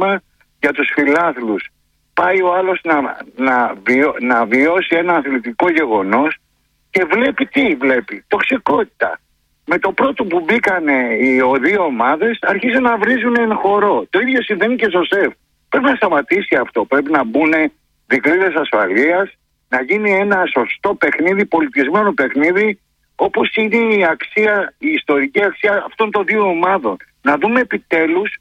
πρόβλημα για τους φιλάθλους. Πάει ο άλλος να βιώσει ένα αθλητικό γεγονός και βλέπει τι βλέπει, τοξικότητα. Με το πρώτο που μπήκανε οι δύο ομάδες αρχίζουν να βρίζουν ένα χορό. Το ίδιο συμβαίνει και στο ΣΕΦ. Πρέπει να σταματήσει αυτό. Πρέπει να μπουν δικλείδες ασφαλείας, να γίνει ένα σωστό παιχνίδι, πολιτισμένο παιχνίδι, όπως είναι η ιστορική αξία αυτών των δύο ομάδων. Να δούμε επιτέλους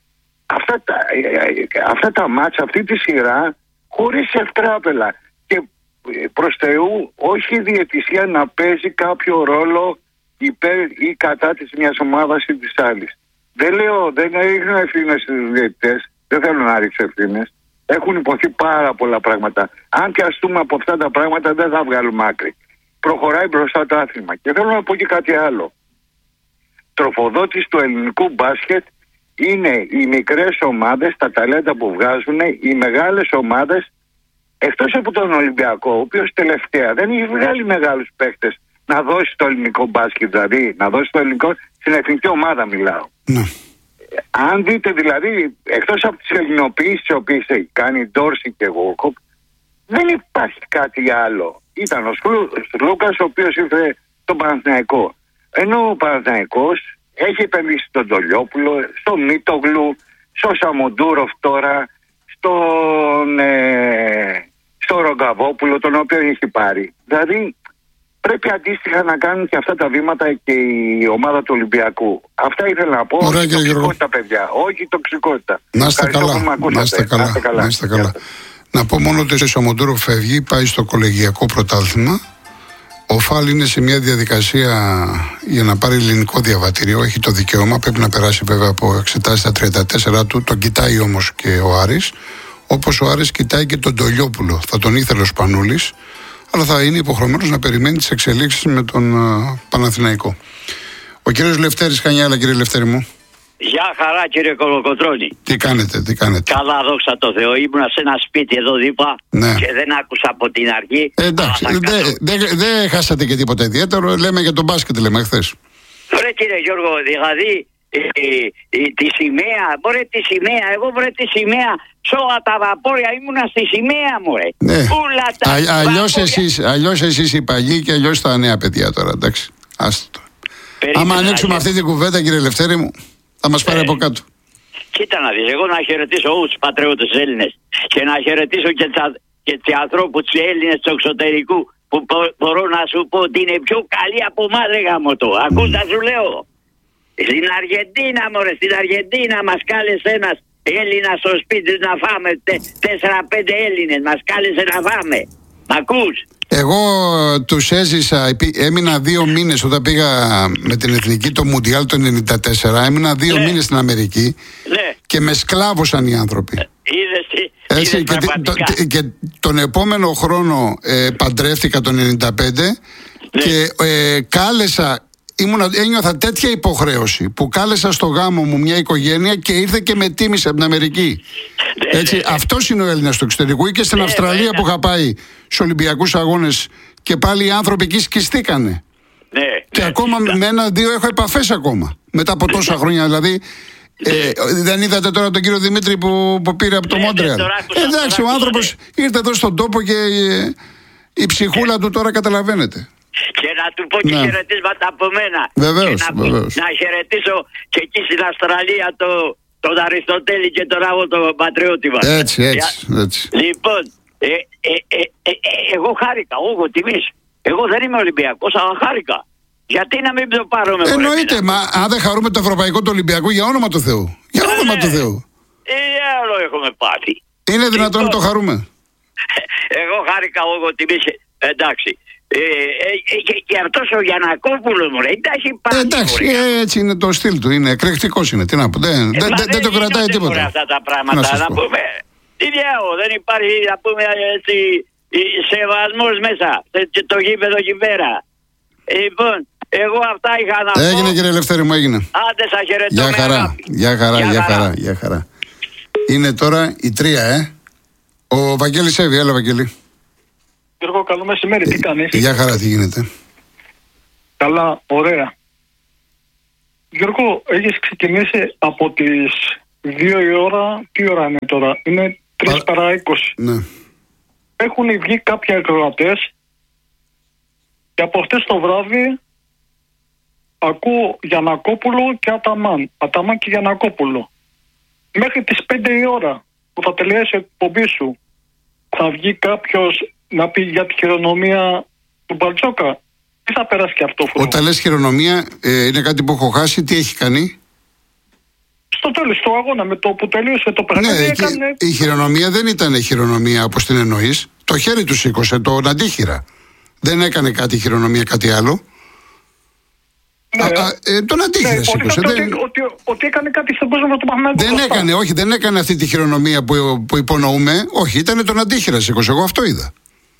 αυτά τα μάτσα, αυτή τη σειρά, χωρίς ευτράπελα. Και προς Θεού, όχι η διαιτησία να παίζει κάποιο ρόλο υπέρ ή κατά της μιας ομάδας ή της άλλης. Δεν ρίχνω ευθύνες στους διαιτητές, δεν θέλω να ρίξω ευθύνες. Έχουν υποθεί πάρα πολλά πράγματα. Αν πιαστούμε από αυτά τα πράγματα, δεν θα βγάλουμε άκρη. Προχωράει μπροστά το άθλημα. Και θέλω να πω και κάτι άλλο. Τροφοδότης του ελληνικού μπάσκετ είναι οι μικρές ομάδες, τα ταλέντα που βγάζουν, οι μεγάλες ομάδες, εκτός από τον Ολυμπιακό, ο οποίος τελευταία δεν έχει βγάλει μεγάλους παίκτες να δώσει το ελληνικό μπάσκετ, δηλαδή να δώσει το ελληνικό, στην εθνική ομάδα μιλάω. Ναι. Αν δείτε δηλαδή, εκτός από τις ελληνοποιήσεις τις οποίες έχει κάνει Ντόρση και Γόκοπ, δεν υπάρχει κάτι άλλο. Ήταν ο Λούκας ο οποίος ήρθε στον Παναθηναϊκό. Ενώ ο Παναθηναϊκός έχει επενδύσει στον Τολιόπουλο, στον Μίτογλου, στον Σαμοντούροφ τώρα, στον Ρογκαβόπουλο, τον οποίο έχει πάρει. Δηλαδή πρέπει αντίστοιχα να κάνουν και αυτά τα βήματα και η ομάδα του Ολυμπιακού. Αυτά ήθελα να πω. Ωραία, όχι τοξικότητα, παιδιά. Όχι τοξικότητα. Να είστε καλά. Να πω μόνο ότι ο Σαμοντούροφ φεύγει, πάει στο κολεγιακό πρωτάθλημα. Ο Φάλ είναι σε μια διαδικασία για να πάρει ελληνικό διαβατήριο. Έχει το δικαίωμα, πρέπει να περάσει βέβαια από εξετάσεις τα 34 του. Τον κοιτάει όμως και ο Άρης. Όπως ο Άρης κοιτάει και τον Τολιόπουλο. Θα τον ήθελε ο Σπανούλης, αλλά θα είναι υποχρεωμένος να περιμένει τις εξελίξεις με τον Παναθηναϊκό. Ο κύριος Λευτέρης Χανιάλα, κύριε Λευτέρη μου. Γεια χαρά, κύριε Κολοκοτρώνη. Τι κάνετε. Καλά, δόξα τω Θεώ. Ήμουνα σε ένα σπίτι εδώ δίπλα, ναι, και δεν άκουσα από την αρχή. Εντάξει, δεν χάσατε και τίποτα ιδιαίτερο. Λέμε για τον μπάσκετ, λέμε χθες. Βρε κύριε Γιώργο, δηλαδή τη σημαία, εγώ τη σημαία, σε όλα τα βαπόρια ήμουνα στη σημαία μου, ρε. Ναι. Αλλιώς εσείς οι παλιοί και αλλιώς τα νέα παιδιά τώρα, εντάξει. Άστο. Άμα ανοίξουμε αυτή την κουβέντα, κύριε Λευτέρη μου, θα μας πάρει από κάτω. Κοίτα να δεις, εγώ να χαιρετήσω όλους τους πατριώτες Έλληνες και να χαιρετήσω και τους ανθρώπους τους Έλληνες του εξωτερικού που μπορώ να σου πω ότι είναι πιο καλοί από εμάς, ρε γάμο το. Ακούς να σου λέω. Στην Αργεντίνα, μωρέ, στην Αργεντίνα μας κάλεσε ένας Έλληνας στο σπίτι να φάμε, 4-5 Έλληνες μας κάλεσε να φάμε. Μ' ακούς? Εγώ τους έζησα, έμεινα 2 μήνες όταν πήγα με την εθνική το Μουντιάλ το 1994. Έμεινα 2 μήνες στην Αμερική, ναι, και με σκλάβωσαν οι άνθρωποι. Έτσι, και τον επόμενο χρόνο παντρεύτηκα το 1995, ναι, και κάλεσα, ένιωθα τέτοια υποχρέωση που κάλεσα στο γάμο μου μια οικογένεια και ήρθε και με τίμησε από την Αμερική. Έτσι, αυτός είναι ο Έλληνας του εξωτερικού. Ή και στην Αυστραλία που είχα πάει στους Ολυμπιακούς Αγώνες και πάλι οι άνθρωποι εκεί σκιστήκανε. Και ακόμα με 1-2 έχω επαφές ακόμα μετά από τόσα χρόνια. Δηλαδή δεν είδατε τώρα τον κύριο Δημήτρη που πήρε από το Μόντρεαλ? Εντάξει, ο άνθρωπος ήρθε εδώ στον τόπο και η ψυχούλα του τώρα καταλαβαίνετε. Και να του πω και χαιρετίσματα από μένα. Βεβαίως. Να χαιρετήσω και εκεί στην Αυστραλία τον Αριστοτέλη και τον Ράβο τον πατριώτη μας. Έτσι. Λοιπόν, εγώ χάρηκα, εγώ τιμής. Εγώ δεν είμαι Ολυμπιακός, αλλά χάρηκα. Γιατί να μην το πάρουμε? Εννοείται, μα αν δεν χαρούμε το ευρωπαϊκό του Ολυμπιακού, για όνομα του Θεού. Για όνομα του Θεού. Άλλο έχουμε πάθει. Είναι δυνατόν να το χαρούμε? Εγώ χάρηκα, εγώ τιμής. Εντάξει. Και αυτός ο Γιαννακόπουλος μου λέει, εντάξει, έτσι είναι το στυλ του, είναι εκρηκτικός είναι, τι να πω, δεν το κρατάει τίποτα. Αυτά τα πράγματα, να πούμε, τι διάολο, δεν υπάρχει, να πούμε, έτσι, σεβασμός μέσα, το γήπεδο εκεί πέρα. Λοιπόν, εγώ αυτά είχα να πω. Έγινε, κύριε Ελευθέρη μου, έγινε. Άντε, σας χαιρετώ. Γεια χαρά. Είναι τώρα η 3, Ο Βαγγέλης Εύη, έλα Βαγγέλη. Γιώργο, καλό μεσημέρι, τι κάνεις? Γεια χαρά, τι γίνεται? Καλά, ωραία. Γιώργο, έχεις ξεκινήσει από τις 2 η ώρα, τι ώρα είναι τώρα? Είναι 3 παρά 20. Ναι. Έχουν βγει κάποιοι ακροατές και από χτες το βράδυ ακούω Γιαννακόπουλο και Αταμάν. Αταμάν και Γιαννακόπουλο. Μέχρι τις 5 η ώρα που θα τελειώσει η εκπομπή σου, θα βγει κάποιος να πει για τη χειρονομία του Μπαρτζόκα? Τι θα περάσει και αυτό? Όταν λες χειρονομία, είναι κάτι που έχω χάσει, τι έχει κάνει? Στο τέλος του αγώνα, με το που τελείωσε το παιχνίδι, έκανε... Η χειρονομία δεν ήταν χειρονομία όπως την εννοείς. Το χέρι του σήκωσε, τον αντίχειρα. Δεν έκανε κάτι χειρονομία, κάτι άλλο. Ναι. Τον αντίχειρα σήκωσε. Ότι έκανε κάτι στον κόσμο του Παναθηναϊκού. Δεν έκανε αυτή τη χειρονομία που υπονοούμε. Όχι, ήταν τον αντίχειρα σήκωσε. Εγώ αυτό είδα.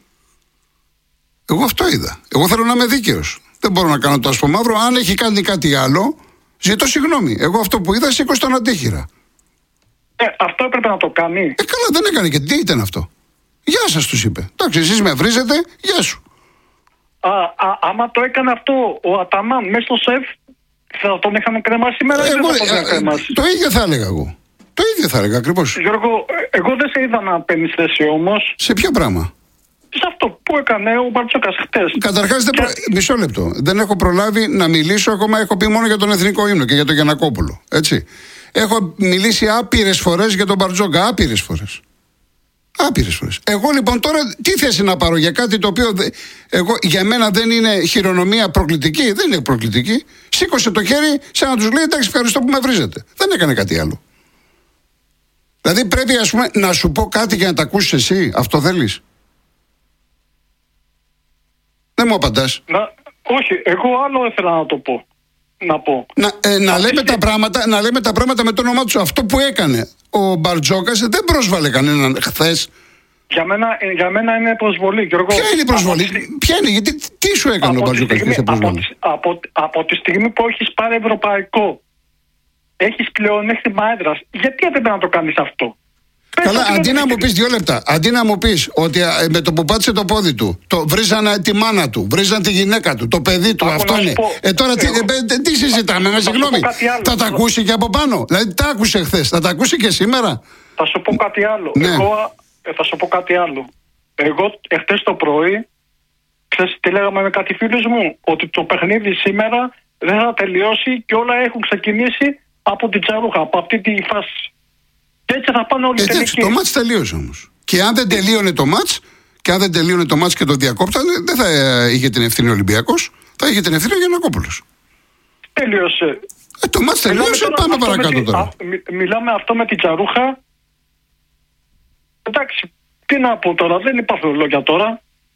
Εγώ θέλω να είμαι δίκαιος. Δεν μπορώ να κάνω το άσπρο μαύρο. Αν έχει κάνει κάτι άλλο, ζητώ συγγνώμη. Εγώ αυτό που είδα σήκωσε τον αντίχειρα. Αυτό έπρεπε να το κάνει. Καλά, δεν έκανε και τι ήταν αυτό? Γεια σας τους είπε. Εντάξει, εσείς με βρίζετε, γεια σου. Άμα το έκανε αυτό ο Αταμάν μέσα στο σεφ, θα τον είχαμε κρεμάσει σήμερα ή δεν θα τον είχαμε κρεμάσει? Το ίδιο θα έλεγα εγώ. Το ίδιο θα έλεγα ακριβώς. Γιώργο, εγώ δεν σε είδα να παίρνεις θέση όμως. Σε ποιο πράγμα? Σε αυτό που έκανε ο Μπαρτζόκας χτες. Καταρχάς, μισό λεπτό. Δεν έχω προλάβει να μιλήσω. Ακόμα έχω πει μόνο για τον εθνικό ύμνο και για τον Γιαννακόπουλο. Έτσι. Έχω μιλήσει άπειρες φορές για τον Μπαρτζόκα. Άπειρες φορές. Εγώ λοιπόν τώρα τι θέση να πάρω για κάτι το οποίο για μένα δεν είναι χειρονομία προκλητική? Δεν είναι προκλητική. Σήκωσε το χέρι σαν να τους λέει εντάξει, ευχαριστώ που με βρίζετε. Δεν έκανε κάτι άλλο. Δηλαδή πρέπει, ας πούμε, να σου πω κάτι για να τα ακούσεις εσύ? Αυτό θέλεις? Δεν μου απαντάς. Όχι, εγώ άλλο ήθελα να το πω. Να λέμε τα πράγματα με το όνομά του. Αυτό που έκανε ο Μπαρτζόκας δεν πρόσβαλε κανέναν χθες. Για μένα είναι προσβολή, Γιώργο. Ποια είναι η προσβολή? Ποια είναι? Γιατί τι σου έκανε ο Μπαρτζόκας και σε προσβολή? Από τη στιγμή που έχεις πάρει ευρωπαϊκό, έχεις πλεονέκτημα έδρας, γιατί έπρεπε να το κάνεις αυτό? Καλά, αντί να μου πεις 2 λεπτά, αντί να μου πεις ότι με το που πάτησε το πόδι του, βρίζανε τη μάνα του, βρίζανε τη γυναίκα του, το παιδί του, αυτό είναι. Τώρα τι συζητάμε, συγγνώμη, θα τα ακούσει και από πάνω? Δηλαδή τα άκουσε χθες, θα τα ακούσει και σήμερα? Θα σου πω κάτι άλλο. Ναι. Θα σου πω κάτι άλλο. Εγώ εχθές το πρωί, ξέρεις τι λέγαμε με κάτι φίλους μου? Ότι το παιχνίδι σήμερα δεν θα τελειώσει και όλα έχουν ξεκινήσει από την Τζαρούχα, από αυτή τη φάση. Και έτσι θα πάνε όλοι τελικοί. Το μάτς τελείωσε όμως. Και αν δεν τελείωνε το μάτς, και το διακόπτανε, δεν θα είχε την ευθύνη ο Ολυμπιακός, θα είχε την ευθύνη ο Γιαννακόπουλος. Τελείωσε. Το μάτς τελείωσε, πάμε παρακάτω τώρα. Μιλάμε αυτό με την Τζαρούχα. Εντάξει, τι να πω τώρα, δεν υπάρχουν λόγια τώρα.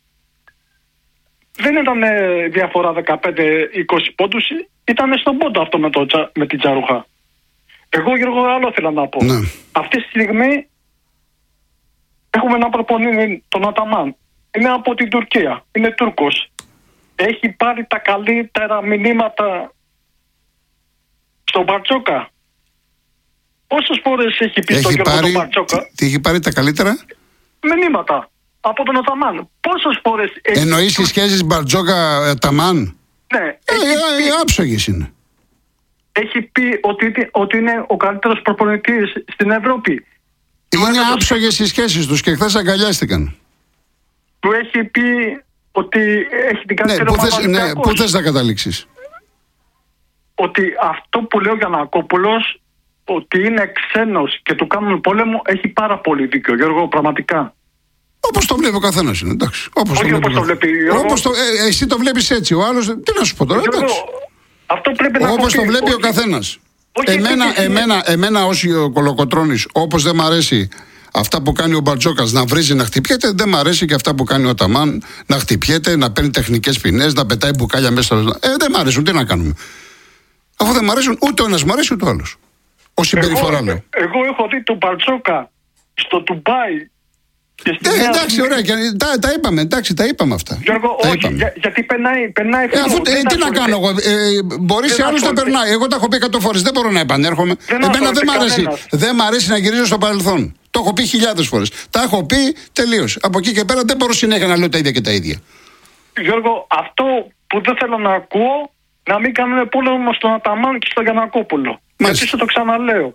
Δεν ήταν διαφορά 15-20 πόντους, ήταν στον πόντο αυτό με την Τζαρούχα. Εγώ, Γιώργο, άλλο θέλω να πω. Ναι. Αυτή τη στιγμή έχουμε ένα προπονητή, τον Αταμάν. Είναι από την Τουρκία. Είναι Τούρκος. Έχει πάρει τα καλύτερα μηνύματα στον Μπαρτζόκα. Πόσες φορές έχει πει στον Γιώργο τον Μπαρτζόκα? Τι έχει πάρει τα καλύτερα μηνύματα από τον Αταμάν? Πόσες φορές έχει... Εννοείς οι σχέσεις Μπαρτζόκα-Αταμάν? Ναι. Άψογες είναι. Έχει πει ότι είναι ο καλύτερος προπονητής στην Ευρώπη. Είναι άψογες οι σχέσεις τους και χθες αγκαλιάστηκαν. Του έχει πει ότι έχει την καλύτερη ομάδα. Ναι, πού θες να καταλήξεις? Ότι αυτό που λέει ο Γιαννακόπουλος, ότι είναι ξένος και του κάνουν πόλεμο, έχει πάρα πολύ δίκιο, Γιώργο, πραγματικά. Όπως το βλέπει ο καθένας είναι, εντάξει. Όπως το βλέπει. Εσύ το βλέπεις έτσι, ο άλλος, τι να σου πω τώρα, εντάξει. Όπως το βλέπει ο καθένας. Εμένα ως κολοκοτρώνης, όπως δεν μ' αρέσει αυτά που κάνει ο Μπαρτζόκας να βρίζει, να χτυπιέται, δεν μ' αρέσει και αυτά που κάνει ο Αταμάν να χτυπιέται, να παίρνει τεχνικές ποινές, να πετάει μπουκάλια μέσα στο... δεν μ' αρέσουν, τι να κάνουμε? Αφού δεν μ' αρέσουν, ούτε ο ένας μ' αρέσει ούτε ο άλλος. Ως συμπεριφορά λέω. Εγώ έχω δει τον Μπαρτζόκα στο Ντουμπάι. Εντάξει, ωραία, τα είπαμε, εντάξει, τα είπαμε αυτά. Γιώργο, όχι, γιατί περνάει αφού τι να κάνω εγώ, μπορεί σε άλλους να περνάει. Εγώ τα έχω πει 100 φορές, δεν μπορώ να επανέρχομαι. Εμένα δεν μ' αρέσει. Δεν μ' αρέσει να γυρίζω στο παρελθόν. Το έχω πει 1000 φορές. Τα έχω πει, τελείως. Από εκεί και πέρα δεν μπορώ συνέχεια να λέω τα ίδια και τα ίδια. Γιώργο, αυτό που δεν θέλω να ακούω, να μην κάνουμε πόλεμο στον Αταμάν και στον Γιαννακόπουλο. Γιατί σου το ξαναλέω. Ωραία.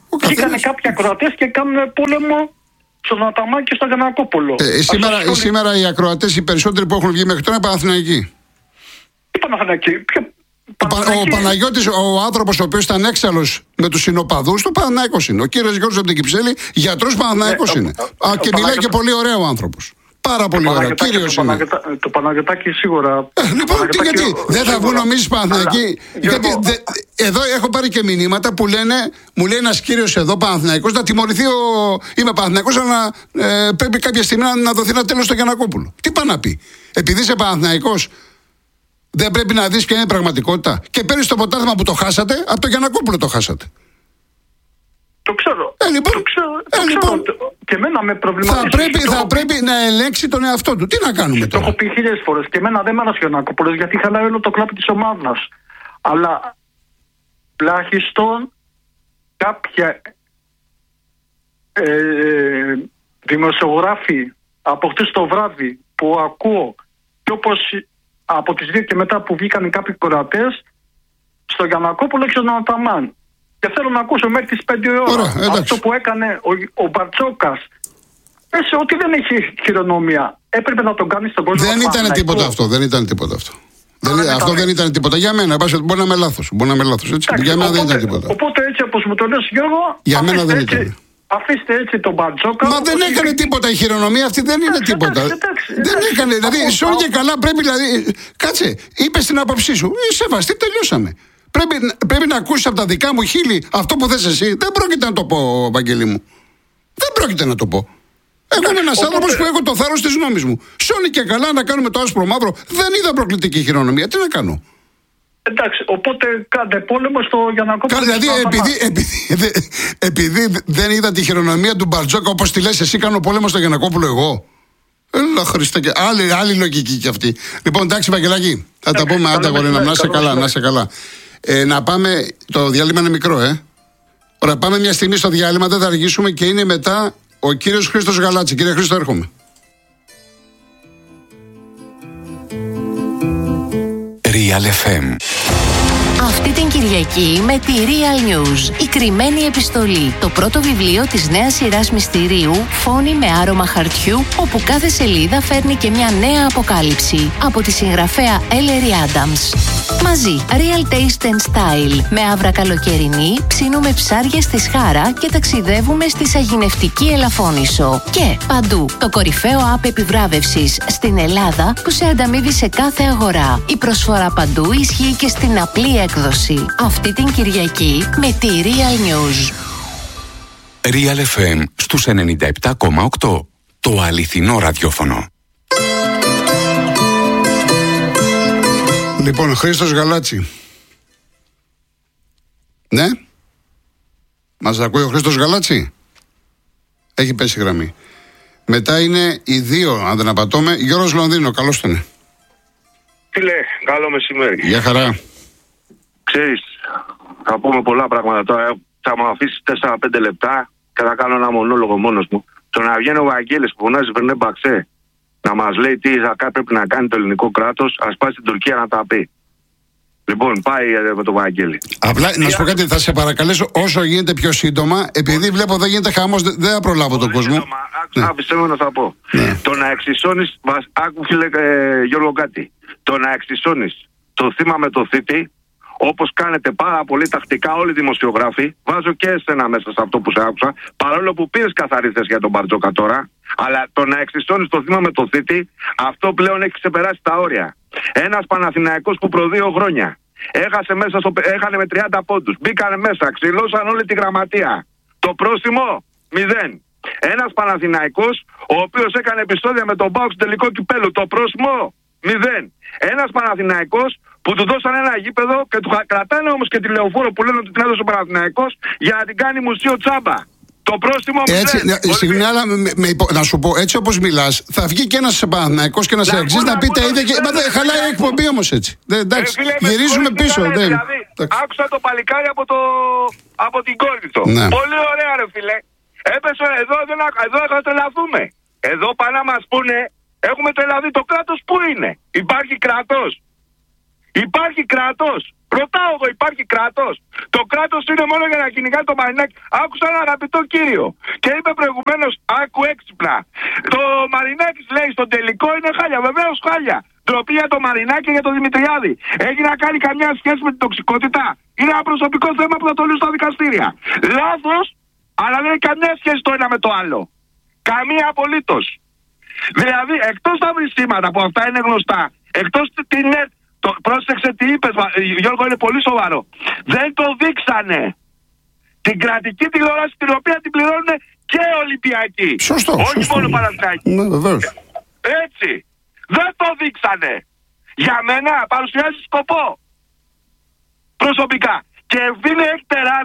Βγήκανε κάποιοι ακροατές και κάνουν πόλεμο στον Αταμάν και στον Γιαννακόπουλο. Σήμερα οι ακροατές οι περισσότεροι που έχουν βγει μέχρι τώρα είναι Παναθηναϊκοί. Τι Παναθηναϊκοί? Ο Παναγιώτης, ο άνθρωπος ο οποίος ήταν έξαλλος με τους συνοπαδούς του, Παναθηναϊκός είναι. Ο κύριος Γιώργος από την Κυψέλη, γιατρός Παναθηναϊκός είναι. Και μιλάει και πολύ ωραίο ο άνθρωπος. Πάρα πολύ ωραίο. Κύριος είναι. Το Παναγιωτάκη σίγουρα. Λοιπόν, γιατί δεν θα βγουν νομίζεις Παναθηναϊκοί? Εδώ έχω πάρει και μηνύματα που λένε, μου λέει ένας κύριος εδώ Παναθηναϊκός να τιμωρηθεί. Είμαι Παναθηναϊκός, αλλά πρέπει κάποια στιγμή να δοθεί ένα τέλος στο Γιαννακόπουλο. Τι πάει να πει? Επειδή είσαι Παναθηναϊκός, δεν πρέπει να δεις ποια είναι η πραγματικότητα? Και παίρνεις το ποτάθλημα που το χάσατε, από το Γιαννακόπουλο το χάσατε. Το ξέρω. Λοιπόν, το ξέρω. Και εμένα με προβληματίζει. Θα πρέπει να ελέγξει τον εαυτό του. Τι να κάνουμε τώρα? Το έχω πει 1000 φορές. Και εμένα δεν μ' άρεσε ο Γιαννακόπουλος, γιατί χαλάει όλο το κλάπι της ομάδας. Αλλά τουλάχιστον κάποια δημοσιογράφοι από χτες το βράδυ που ακούω, και όπως από τις 2 και μετά που βγήκαν κάποιοι κορατές, στο Γιαννακόπουλο και στον Αταμάν. Και θέλω να ακούσω μέχρι τις 5 ώρα. Αυτό που έκανε ο Μπαρτζόκας. Ότι δεν έχει χειρονομία. Έπρεπε να τον κάνει στον κόσμο. Δεν ήταν τίποτα αυτό. Αυτό δεν ήταν τίποτα. Για μένα, μπορεί να είμαι λάθος. Για μένα δεν ήταν τίποτα. Οπότε έτσι όπως μου το λες, Γιώργο, για μένα δεν ήταν. Αφήστε έτσι τον Μπαρτζόκα. Μα δεν έκανε τίποτα η χειρονομία αυτή, δεν είναι τίποτα. Δεν έκανε. Δηλαδή, σ' και καλά πρέπει. Κάτσε, είπε την άποψή σου. Σεβαστή, τελειώσαμε. Πρέπει να ακούσεις από τα δικά μου χείλη αυτό που θες εσύ. Δεν πρόκειται να το πω, Βαγγέλη μου. Δεν πρόκειται να το πω. Εγώ είμαι ένας άνθρωπος που έχω το θάρρος της γνώμης μου. Σώνει και καλά να κάνουμε το άσπρο μαύρο. Δεν είδα προκλητική χειρονομία. Τι να κάνω? Εντάξει, οπότε κάντε πόλεμο στο Γιαννακόπουλο. Δηλαδή, επειδή δεν είδα τη χειρονομία του Μπαρτζόκα όπως τη λες εσύ, κάνω πόλεμο στο Γιαννακόπουλο εγώ. Έλα Χριστέ, και άλλη λογική κι αυτή. Λοιπόν, εντάξει, Βαγγελάκη, θα τα πούμε άντα γορίνα. Να είσαι καλά. Να πάμε, το διάλειμμα είναι μικρό, Ωραία, πάμε μια στιγμή στο διάλειμμα, δεν θα αργήσουμε και είναι μετά ο κύριος Χρήστος Γαλάτση. Κύριε Χρήστο, έρχομαι. Real FM. Αυτή την Κυριακή με τη Real News. Η κρυμμένη επιστολή. Το πρώτο βιβλίο της νέας σειράς μυστηρίου, φόνοι με άρωμα χαρτιού, όπου κάθε σελίδα φέρνει και μια νέα αποκάλυψη. Από τη συγγραφέα Ellery Adams. Μαζί, Real Taste and Style. Με άβρα καλοκαιρινή, ψήνουμε ψάρια στη Σχάρα και ταξιδεύουμε στη σαγηνευτική Ελαφώνησο. Και παντού, το κορυφαίο app επιβράβευσης στην Ελλάδα που σε ανταμείβει σε κάθε αγορά. Η προσφορά παντού ισχύει και στην απλή έκδοση. Αυτή την Κυριακή με τη Real News. Real FM στους 97,8. Το αληθινό ραδιόφωνο. Λοιπόν, Χρήστος Γαλάτση. Ναι. Μας ακούει ο Χρήστος Γαλάτση? Έχει πέσει γραμμή. Μετά είναι οι 2, αν δεν απατώμε. Γιώργος Λονδίνο, καλώς τον. Φίλε, καλό μεσημέρι. Γεια χαρά. Ξέρεις, θα πούμε πολλά πράγματα τώρα. Θα μου αφήσεις 4-5 λεπτά και θα κάνω ένα μονόλογο μόνος μου. Το να βγαίνει ο Βαγγέλης που φωνάζει Βερνέ Μπαξέ να μας λέει τι πρέπει να κάνει το ελληνικό κράτος, ας πάει στην Τουρκία να τα πει. Λοιπόν, πάει με τον Βαγγέλη. Απλά να σου πω κάτι, θα σε παρακαλέσω όσο γίνεται πιο σύντομα, επειδή βλέπω δεν γίνεται χαμός, δεν θα προλάβω τον κόσμο. Πιστεύω να θα πω. Το να εξισώνεις, άκου φίλε Γιώργο κάτι, το να εξισώνεις το θύμα με το θήτη, όπως κάνετε πάρα πολύ τακτικά όλοι οι δημοσιογράφοι, βάζω και εσένα μέσα σε αυτό που σε άκουσα, παρόλο που πήρες καθαρή θέση για τον Μπαρτζόκα τώρα, αλλά το να εξισώνεις το θύμα με το θήτη, αυτό πλέον έχει ξεπεράσει τα όρια. Ένας Παναθηναϊκός που προ 2 χρόνια έχανε με 30 πόντους, μπήκανε μέσα, ξυλώσαν όλη τη γραμματεία. Το πρόστιμο 0. Ένας Παναθηναϊκός ο οποίος έκανε επεισόδια με τον ΠΑΟΚ στο τελικό κυπέλλου, το πρόστιμο 0. Ένας Παναθηναϊκός που του δώσαν ένα γήπεδο και του κρατάνε όμως και τη λεωφόρο που λένε ότι την έδωσε ο Παναθηναϊκός για να την κάνει μουσείο τσάμπα. Το πρόστιμο συγγνώμη, αλλά να σου πω, έτσι όπως μιλάς, θα βγει και ένας Παναθηναϊκός και ένας Αεξής να πει τα ίδια και χαλάει η εκπομπή όμως έτσι. Εντάξει, γυρίζουμε πίσω. Δηλαδή, άκουσα το παλικάρι από την κόρη του. Πολύ ωραία ρε φίλε. Έπεσε εδώ θα τρελαθούμε. Εδώ πάνε να μας πούνε, έχουμε τρελαθεί, το κράτος πού είναι? Υπάρχει κράτος. Υπάρχει κράτος. Ρωτάω εγώ, υπάρχει κράτος? Το κράτος είναι μόνο για να κυνηγάει το Μαρινάκη. Άκουσα ένα αγαπητό κύριο και είπε προηγουμένως, άκου έξυπνα. Το Μαρινάκης λέει στο τελικό είναι χάλια. Βεβαίως χάλια. Ντροπή για το Μαρινάκη και για τον Δημητριάδη. Έχει να κάνει καμιά σχέση με την τοξικότητα? Είναι ένα προσωπικό θέμα που θα το λύσουν στα δικαστήρια. Λάθος, αλλά δεν έχει καμιά σχέση το ένα με το άλλο. Καμία απολύτως. Δηλαδή, εκτός τα βρισίματα που αυτά είναι γνωστά, εκτός την ΕΡΤ, πρόσεξε τι είπες, Γιώργο, είναι πολύ σοβαρό. Δεν το δείξανε. Την κρατική τηλεόραση, την οποία την πληρώνουν και Ολυμπιακοί. Σωστό. Όχι μόνο Παναθηναϊκοί. Ναι, βεβαίως. Έτσι. Δεν το δείξανε. Για μένα παρουσιάζει σκοπό. Προσωπικά. Και ευθύνη έχει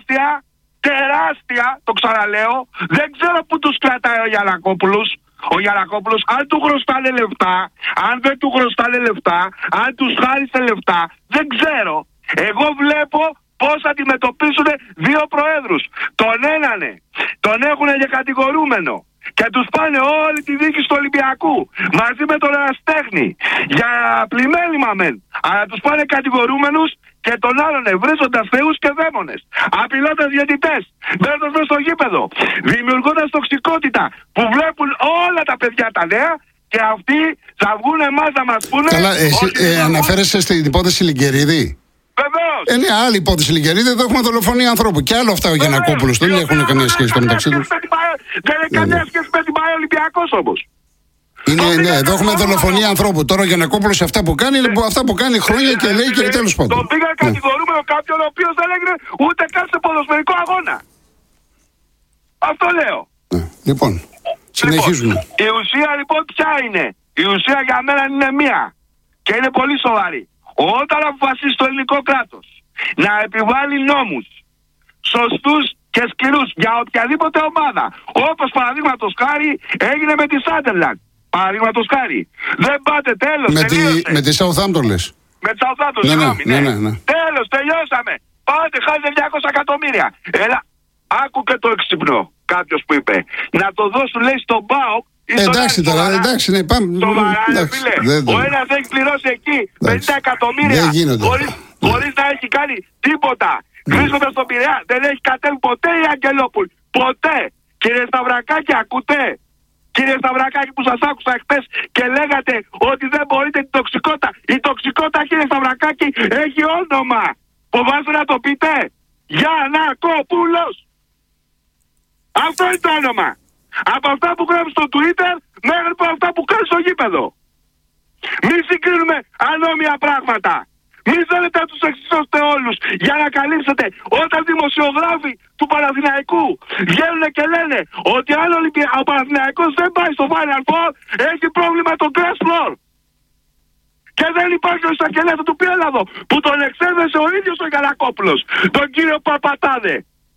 τεράστια, το ξαναλέω. Δεν ξέρω που τους κρατάει ο Γιαννακόπουλος. Ο Γιαννακόπουλος, αν του χρωστάνε λεφτά, αν δεν του χρωστάνε λεφτά, αν τους χάρισε λεφτά, δεν ξέρω. Εγώ βλέπω πώς αντιμετωπίσουν δύο προέδρους. Τον ένανε, τον έχουν για κατηγορούμενο και τους πάνε όλη τη διοίκηση του Ολυμπιακού μαζί με τον Εραστέχνη για πλημέλημα μεν, αλλά τους πάνε κατηγορούμενους και τον άλλον βρίζοντας θεούς και δαίμονες, απειλώντας διαιτητές, μπαίνοντας μέσα στο γήπεδο, δημιουργώντας τοξικότητα που βλέπουν όλα τα παιδιά τα νέα και αυτοί θα βγουν εμάς να μας πούνε. Καλά, εσύ αναφέρεσαι στην υπόθεση Λιγκερίδη. Βεβαίως. Είναι άλλη υπόθεση Λιγκερίδη, εδώ έχουμε δολοφονία ανθρώπου. Και άλλο αυτά ο Γιαννακόπουλος, δεν έχουν καμία σχέση μεταξύ τους. Δεν έχει καμία σχέση με την ΠΑΕ Ολυμπιακός όμως. Ναι, εδώ έχουμε δολοφονία ανθρώπου. Τώρα ο Γιαννακόπουλος αυτά που κάνει είναι αυτά που κάνει χρόνια και λέει και τέλος πάντων. Τον πήγα κατηγορούμενο κάποιον ο οποίος δεν έγινε ούτε καν σε ποδοσφαιρικό αγώνα. Αυτό λέω. Λοιπόν, συνεχίζουμε. Η ουσία λοιπόν ποια είναι? Η ουσία για μένα είναι μία και είναι πολύ σοβαρή. Όταν αποφασίσει το ελληνικό κράτος να επιβάλλει νόμους σωστούς και σκληρούς για οποιαδήποτε ομάδα, όπως παραδείγματος χάρη έγινε με τη Σάντερλαντ, παραδείγματος χάρη, δεν πάτε, τέλος, με τη Southampton λες? Με τη Southampton, ναι. Τέλος, τελειώσαμε. Πάτε, χάστε 200 εκατομμύρια. Έλα, άκου και το έξυπνο κάποιος που είπε. Να το δώσουν, λέει, στον ΠΑΟΚ. Εντάξει τώρα, εντάξει, ναι, πάμε. Ο ένας έχει πληρώσει εκεί 50 εκατομμύρια χωρίς να έχει κάνει τίποτα. Βρίσκοντας στον Πειραιά, δεν έχει κατέβει ποτέ η Αγγελόπουλ. Ποτέ. Κύριε Σταυρακάκη, ακούτε? Κύριε Σταυρακάκη, που σας άκουσα χτες και λέγατε ότι δεν μπορείτε την τοξικότητα. Η τοξικότητα, κύριε Σταυρακάκη, έχει όνομα. Φοβάστε να το πείτε? Γιαννακόπουλος. Αυτό είναι το όνομα. Από αυτά που γράφει στο Twitter μέχρι από αυτά που κάνει στο γήπεδο. Μη συγκρίνουμε ανώμια πράγματα. Μη θέλετε να τους εξισώσετε όλους για να καλύψετε. Όταν δημοσιογράφοι του Παναθηναϊκού βγαίνουν και λένε ότι αν ο Παναθηναϊκός δεν πάει στο Final Four, έχει πρόβλημα το Grass Floor. Και δεν υπάρχει ο εισαγγελέας του Πιέλαδο που τον εξέδεσε ο ίδιος ο Γιαννακόπουλος, τον κύριο Παπατάδε.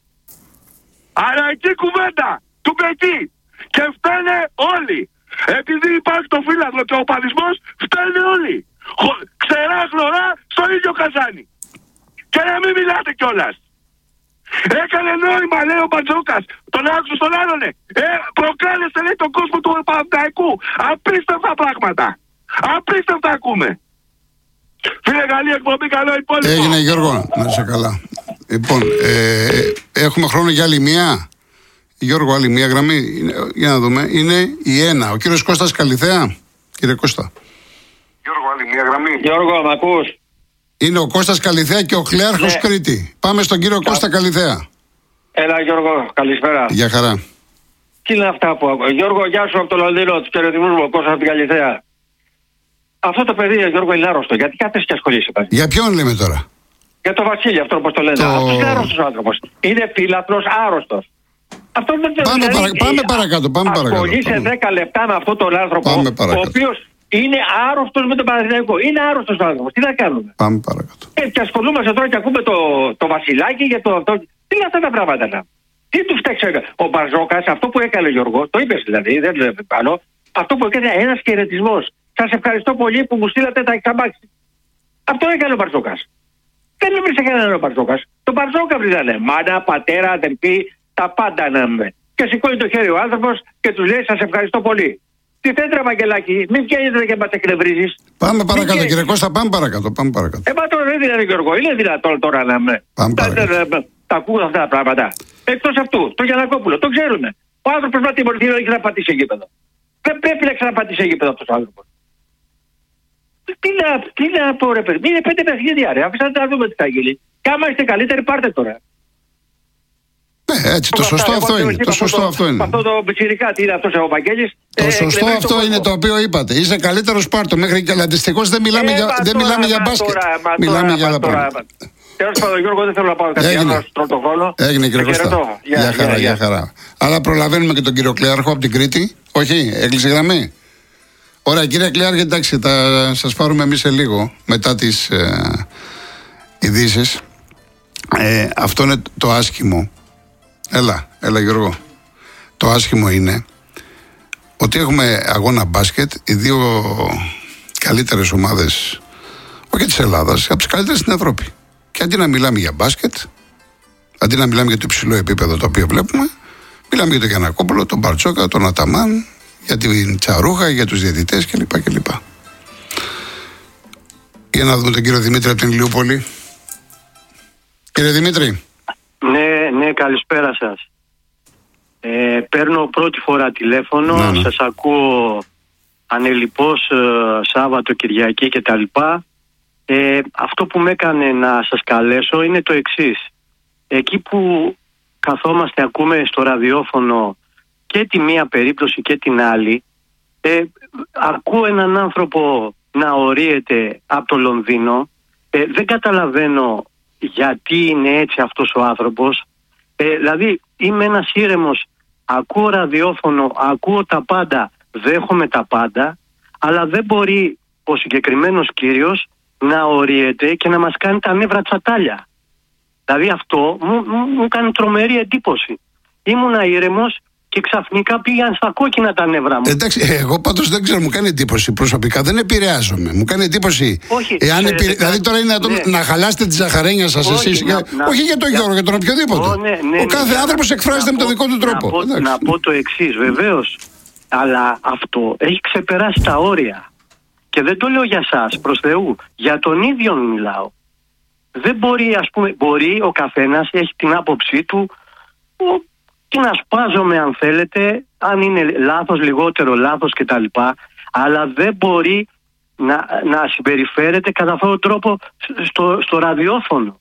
Αλλά εκεί κουβέντα του Μπεκί. Και φταίνε όλοι. Επειδή υπάρχει το φύλαδο και ο παδισμός, φταίνε όλοι. Ξερά χλωρά στο ίδιο καζάνι. Και να μην μιλάτε κιόλας. Έκανε νόημα, λέει ο Μπατζόκας. Τον άκουσε στον άλλονε. Προκάλεσε, λέει, τον κόσμο του Παναθηναϊκού. Απίστευτα πράγματα. Απίστευτα ακούμε. Φίλε, καλή εκπομπή, καλό υπόλοιπο. Έγινε, Γιώργο, να είσαι καλά. Λοιπόν, έχουμε χρόνο για άλλη μία. Γιώργο, άλλη μία γραμμή. Για να δούμε. Είναι η 1. Ο κύριος Κώστας Καλιθέα. Κύριε Κώστα. Γιώργο, άλλη μία γραμμή. Γιώργο, μ' ακούς? Είναι ο Κώστας Καλιθέα και ο Χλέαρχος Κρήτη. Πάμε στον κύριο Κώστα Καλιθέα. Έλα, Γιώργο, καλησπέρα. Γεια χαρά. Τι είναι αυτά που ακούω? Γιώργο, γεια σου από το Λονδίνο, του χαιρετισμούς μου, Κώστα από την Καλιθέα. Αυτό το παιδί, Γιώργο, είναι άρρωστο. Γιατί κάθεσαι και ασχολείσαι? Για ποιον λέμε τώρα? Για τον Βασίλη, αυτό όπως το λένε. Αυτός είναι άρρωστος άνθρωπος. Είναι φύλατρος, άρρωστος. Αυτό δεν πάμε παρακάτω. Ασχολείσαι 10 λεπτά με αυτόν τον άνθρωπο, ο οποίος είναι άρρωστος με τον Παναθηναϊκό. Είναι άρρωστος άνθρωπος. Τι να κάνουμε? Πάμε παρακάτω. Και ασχολούμαστε τώρα και ακούμε το Βασιλάκι για το αυτό. Τι είναι αυτά τα πράγματα? Τι του φταίξε ο Μπαρζόκας? Αυτό που έκανε ο Γιώργο, το είπες δηλαδή, δεν το πάνω. Αυτό που έκανε, ένας χαιρετισμός. Σας ευχαριστώ πολύ που μου στείλατε τα εξαμπάξι. Αυτό έκανε ο Μπαρζόκας. Δεν έβρισε κανέναν ο Μπαρζόκας. Τον Μπαρζόκα βρίζανε. Μάνα, πατέρα, αδελφή, τα πάντα να με. Και σηκώνει το χέρι ο άνθρωπος και τους λέει σας ευχαριστώ πολύ. Τι θέτρα, Βαγγελάκη, μην βγαίνετε και μας εκνευρίζεις. Πάμε παρακάτω, κύριε Κώστα, πάμε παρακάτω. Μα τώρα δεν είναι, Γιώργο, είναι δυνατόν τώρα να με. Τα ακούω αυτά τα πράγματα. Εκτός αυτού, το Γιαννακόπουλο, το ξέρουμε. Ο άνθρωπος να τιμωρηθεί, δεν έχει να πατήσει γήπεδο. Δεν πρέπει να ξαναπατήσει γήπεδο αυτός ο άνθρωπος. Τι να πω, ρε παιδί, είναι 5 παιχνίδια, ρε. Αφήστε να δούμε τι θα γίνει. Κι άμα είστε καλύτεροι, πάρτε τώρα. Έτσι, το σωστό αυτό είναι. Το σωστό αυτό είναι. Αυτό το πιτσιρικά, τι είναι αυτός ο Βαγγέλης. Το σωστό αυτό είναι το οποίο είπατε. Είσαι καλύτερος, πάρτο. Μέχρι και αντιστοιχώς δεν μιλάμε για μπάσκετ. Μιλάμε για άλλα πράγματα. Τέλος πάντων, Γιώργο, δεν θέλω να πάω κάτι άλλο στον πρωτοκόλλο. Έγινε, κύριε Κώστα. Γεια χαρά. Αλλά προλαβαίνουμε και τον κύριο Κλέαρχο από την Κρήτη. Όχι, έκλεισε γραμμή. Ωραία, κύριε Κλέαρχε, εντάξει, θα σας πάρουμε εμείς σε λίγο μετά τις ειδήσεις. Αυτό είναι το άσχημο. Έλα Γιώργο. Το άσχημο είναι ότι έχουμε αγώνα μπάσκετ, οι δύο καλύτερες ομάδες, όχι της Ελλάδας, από τις καλύτερες στην Ευρώπη. Και αντί να μιλάμε για μπάσκετ, αντί να μιλάμε για το υψηλό επίπεδο το οποίο βλέπουμε, μιλάμε για τον Γιαννακόπουλο, τον Μπαρτζόκα, τον Αταμάν, για την Τσαρούχα, για τους διαιτητές κλπ. Για να δούμε τον κύριο Δημήτρη από την Ηλιούπολη. Κύριε Δημήτρη. Ναι, καλησπέρα σας. Παίρνω πρώτη φορά τηλέφωνο, ναι. Σας ακούω ανελιπώς Σάββατο, Κυριακή κτλ. Αυτό που με έκανε να σας καλέσω είναι το εξής. Εκεί που καθόμαστε, ακούμε στο ραδιόφωνο και τη μία περίπτωση και την άλλη, ακούω έναν άνθρωπο να ορίεται από το Λονδίνο. Δεν καταλαβαίνω γιατί είναι έτσι αυτός ο άνθρωπος. Δηλαδή είμαι ένας ήρεμος, ακούω ραδιόφωνο, ακούω τα πάντα, δέχομαι τα πάντα, αλλά δεν μπορεί ο συγκεκριμένος κύριος να ορίεται και να μας κάνει τα νεύρα τσατάλια. Δηλαδή αυτό μου κάνει τρομερή εντύπωση. Ήμουνα ήρεμος και ξαφνικά πήγαν στα κόκκινα τα νεύρα μου. Εντάξει, εγώ πάντως δεν ξέρω, μου κάνει εντύπωση προσωπικά, δεν επηρεάζομαι. Μου κάνει εντύπωση. Όχι, δηλαδή τώρα είναι να χαλάσετε τη ζαχαρένια σας εσείς. Όχι για τον Γιώργο, για τον οποιοδήποτε. Ο κάθε άνθρωπος εκφράζεται με τον δικό του τρόπο. Να πω το εξής, βεβαίως. Αλλά αυτό έχει ξεπεράσει τα όρια. Και δεν το λέω για σας, προς Θεού. Για τον ίδιο μιλάω. Δεν μπορεί, ας πούμε, μπορεί ο καθένας, έχει την άποψή του, και να σπάζομαι αν θέλετε, αν είναι λάθος, λιγότερο λάθος κτλ. Αλλά δεν μπορεί να συμπεριφέρεται κατά αυτόν τον τρόπο στο ραδιόφωνο.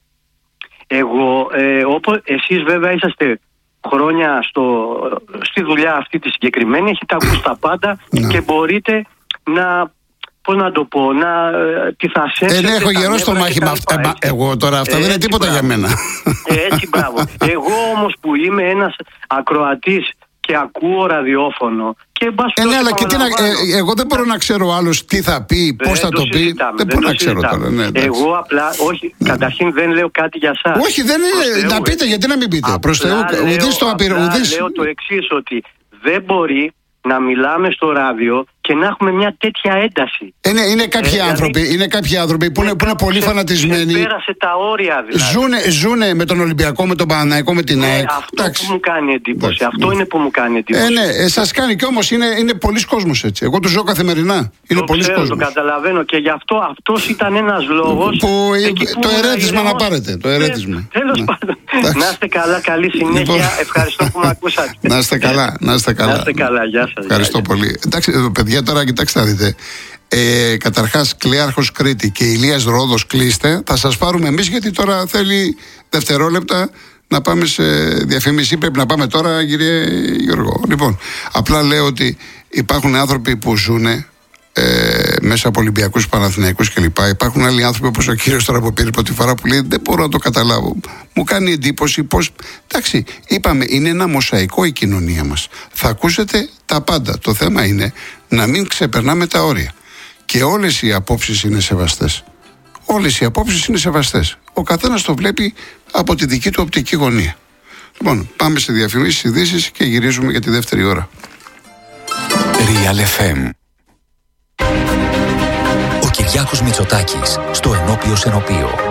Εσείς βέβαια είσαστε χρόνια στη δουλειά αυτή τη συγκεκριμένη, έχετε ακούσει τα πάντα και μπορείτε να... Πώς να το πω, τι θα σέψετε. Έχω γερό στο μάχημα. Εγώ τώρα αυτά δεν είναι τίποτα για μένα. Έτσι, μπράβο. Εγώ όμως που είμαι ένας ακροατής και ακούω ραδιόφωνο και ναι, αλλά και εγώ δεν μπορώ να ξέρω άλλος τι θα πει, πώς θα το πει. Δεν μπορώ να ξέρω τώρα. Εγώ απλά, όχι, καταρχήν δεν λέω κάτι για σας. Όχι, δεν είναι. Να πείτε, γιατί να μην πείτε. Προς Θεού, ουδής το απειρό. Λέω το εξής, ότι δεν μπορεί να μιλάμε στο ράδιο και να έχουμε μια τέτοια ένταση. Είναι κάποιοι άνθρωποι που είναι πολύ φανατισμένοι. Πέρασε τα όρια δηλαδή. Ζούνε με τον Ολυμπιακό, με τον Παναθηναϊκό, με την ΑΕΚ. Αυτό που μου κάνει εντύπωση. Αυτό είναι που μου κάνει εντύπωση. Ναι, σας κάνει κι όμως είναι πολλοί κόσμος έτσι. Εγώ το ζω καθημερινά. Είναι πολλοί κόσμος. Το καταλαβαίνω και γι' αυτό αυτός ήταν ένας λόγος. Το ερέτημα να πάρετε. Τέλος πάντων. Να είστε καλά, καλή συνέχεια. Ευχαριστώ που με ακούσατε. Να είστε καλά. Γεια σας. Ευχαριστώ πολύ. Εντάξει, παιδιά, τώρα κοιτάξτε να δείτε. Καταρχάς, Κλέαρχος Κρήτη και Ηλίας Ρόδος κλείστε. Θα σας πάρουμε εμείς, γιατί τώρα θέλει δευτερόλεπτα να πάμε σε διαφήμιση. Πρέπει να πάμε τώρα, κύριε Γιώργο. Λοιπόν, απλά λέω ότι υπάρχουν άνθρωποι που ζουν μέσα από Ολυμπιακούς, Παναθηναϊκούς κλπ. Υπάρχουν άλλοι άνθρωποι όπως ο κύριος τώρα που πήρε πρώτη φορά που λέει δεν μπορώ να το καταλάβω. Μου κάνει εντύπωση πως. Εντάξει, είπαμε, είναι ένα μοσαϊκό η κοινωνία μας. Θα ακούσετε τα πάντα. Το θέμα είναι να μην ξεπερνάμε τα όρια. Και όλες οι απόψεις είναι σεβαστές. Όλες οι απόψεις είναι σεβαστές. Ο καθένας το βλέπει από τη δική του οπτική γωνία. Λοιπόν, πάμε σε διαφημίσεις, ειδήσεις και γυρίζουμε για τη δεύτερη ώρα. Real FM. Ο Κυριάκος Μητσοτάκης στο ενώπιος ενωπείο.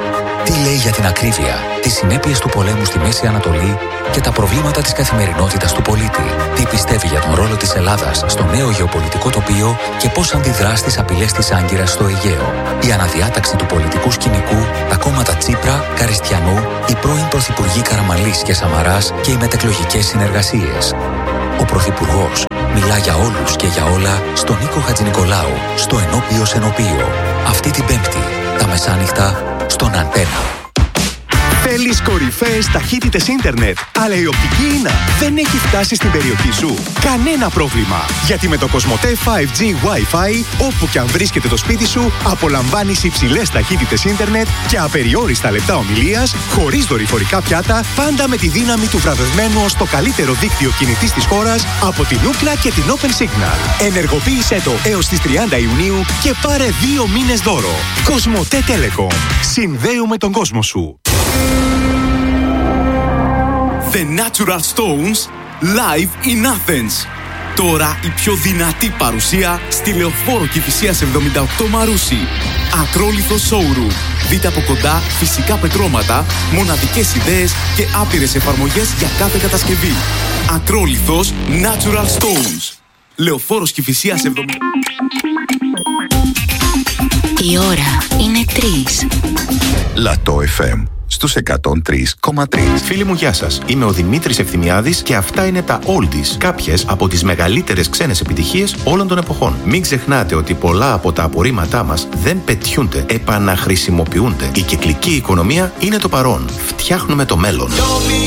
Τι λέει για την ακρίβεια, τις συνέπειες του πολέμου στη Μέση Ανατολή και τα προβλήματα της καθημερινότητας του πολίτη. Τι πιστεύει για τον ρόλο της Ελλάδας στο νέο γεωπολιτικό τοπίο και πώς αντιδρά στις απειλές της Άγκυρας στο Αιγαίο. Η αναδιάταξη του πολιτικού σκηνικού, τα κόμματα Τσίπρα, Καριστιανού, οι πρώην πρωθυπουργοί Καραμανλής και Σαμαράς και οι μετεκλογικές συνεργασίες. Ο Πρωθυπουργός μιλά για όλους και για όλα στον Νίκο Χατζηνικολάου, στο Ενώπιος Ενωπείο. Αυτή την Πέμπτη, τα μεσάνυχτα, στον Αντένα. Θέλεις κορυφαίες ταχύτητες ίντερνετ, αλλά η οπτική ίνα δεν έχει φτάσει στην περιοχή σου? Κανένα πρόβλημα, γιατί με το Κοσμοτέ 5G Wi-Fi, όπου και αν βρίσκεται το σπίτι σου, απολαμβάνεις υψηλές ταχύτητες ίντερνετ και απεριόριστα λεπτά ομιλίας, χωρίς δορυφορικά πιάτα, πάντα με τη δύναμη του βραβευμένου ως το καλύτερο δίκτυο κινητής της χώρας από την Ookla και την Open Signal. Ενεργοποίησέ το έως τις 30 Ιουνίου και πάρε 2 μήνες δώρο. Κοσμοτέ Telecom. Συνδέουμε τον κόσμο σου. The Natural Stones live in Athens. Τώρα η πιο δυνατή παρουσία στη Λεωφόρο Κηφισίας 78 Μαρούσι. Ακρόλιθο showroom. Δείτε από κοντά φυσικά πετρώματα, μοναδικές ιδέες και άπειρες εφαρμογές για κάθε κατασκευή. Ακρόλιθος Natural Stones. Λεωφόρος Κηφισίας 70. Η ώρα είναι 3. Λατό FM στους 103,3. Φίλοι μου, γεια σας. Είμαι ο Δημήτρης Ευθυμιάδης και αυτά είναι τα Oldies, κάποιες από τις μεγαλύτερες ξένες επιτυχίες όλων των εποχών. Μην ξεχνάτε ότι πολλά από τα απορρίμματά μας δεν πετιούνται, επαναχρησιμοποιούνται. Η κυκλική οικονομία είναι το παρόν. Φτιάχνουμε το μέλλον.